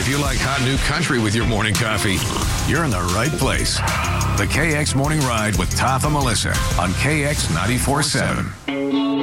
If you like hot new country with your morning coffee, you're in the right place. The KX Morning Ride with Toph and Melissa on KX 94.7.